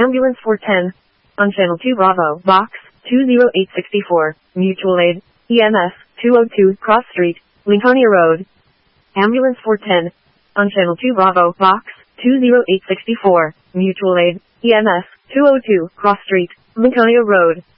Ambulance 410. On Channel 2 Bravo, Box 20864, Mutual Aid, EMS 202, Cross Street, Lincolnia Road. Ambulance 410. On Channel 2 Bravo, Box 20864, Mutual Aid, EMS 202, Cross Street, Lincolnia Road.